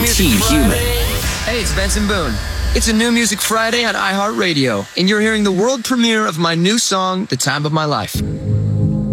Team Human. Hey, it's Benson Boone. It's a New Music Friday on iHeartRadio, and you're hearing the world premiere of my new song, The Time of My Life.